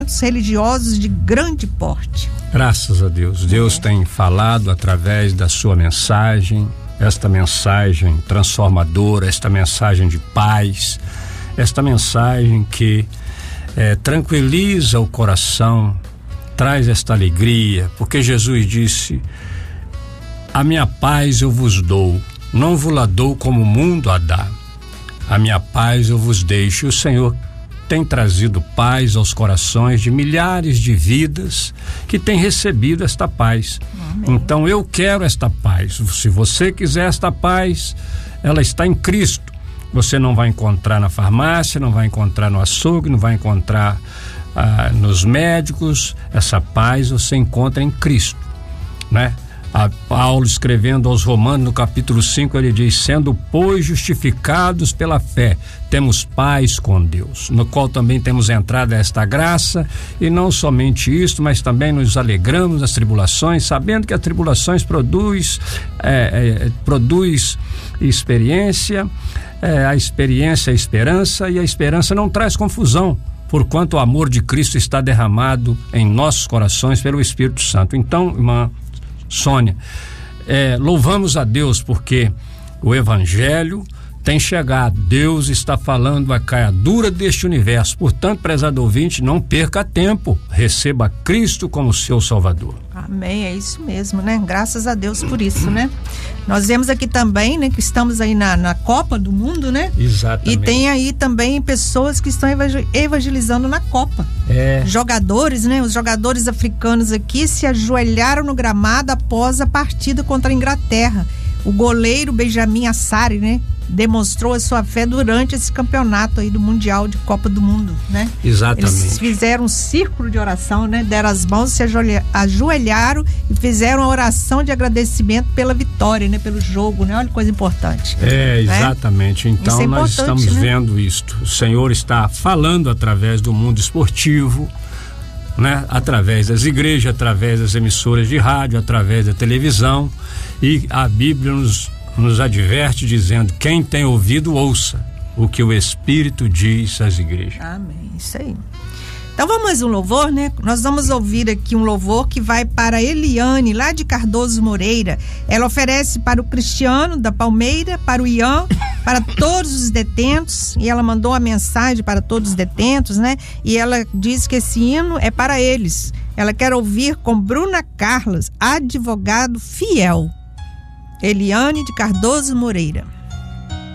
grupos religiosos de grande porte. Graças a Deus. Deus tem falado através da sua mensagem, esta mensagem transformadora, esta mensagem de paz, esta mensagem que tranquiliza o coração, traz esta alegria, porque Jesus disse: a minha paz eu vos dou, não vos la dou como o mundo a dá. A minha paz eu vos deixo. O Senhor tem trazido paz aos corações de milhares de vidas que têm recebido esta paz. Amém. Então eu quero esta paz. Se você quiser esta paz, ela está em Cristo. Você não vai encontrar na farmácia, não vai encontrar no açougue, não vai encontrar nos médicos. Essa paz você encontra em Cristo, né? Paulo, escrevendo aos Romanos, no capítulo 5, ele diz: sendo, pois, justificados pela fé, temos paz com Deus, no qual também temos entrado a esta graça, e não somente isto, mas também nos alegramos nas tribulações, sabendo que as tribulações produz experiência, a experiência é esperança, e a esperança não traz confusão, porquanto o amor de Cristo está derramado em nossos corações pelo Espírito Santo. Então, irmã Sônia, louvamos a Deus porque o Evangelho tem chegado. Deus está falando a caiadura deste universo. Portanto, prezado ouvinte, não perca tempo, receba Cristo como seu Salvador. Amém, é isso mesmo, né? Graças a Deus por isso, né? Nós vemos aqui também, né, que estamos aí na Copa do Mundo, né? Exatamente. E tem aí também pessoas que estão evangelizando na Copa. Jogadores, né? Os jogadores africanos aqui se ajoelharam no gramado após a partida contra a Inglaterra. O goleiro Benjamin Assare, né, demonstrou a sua fé durante esse campeonato aí do Mundial de Copa do Mundo, né? Exatamente. Eles fizeram um círculo de oração, né? Deram as mãos, se ajoelharam e fizeram a oração de agradecimento pela vitória, né? Pelo jogo, né? Olha que coisa importante. Exatamente. Né? Então nós estamos vendo isto. O Senhor está falando através do mundo esportivo, né? Através das igrejas, através das emissoras de rádio, através da televisão, e a Bíblia nos adverte dizendo: quem tem ouvido, ouça o que o Espírito diz às igrejas. Amém, isso aí. Então vamos mais um louvor, né? Nós vamos ouvir aqui um louvor que vai para Eliane, lá de Cardoso Moreira. Ela oferece para o Cristiano da Palmeira, para o Ian, para todos os detentos, e ela mandou a mensagem para todos os detentos, né? E ela diz que esse hino é para eles. Ela quer ouvir com Bruna Carlos, advogado fiel. Eliane de Cardoso Moreira.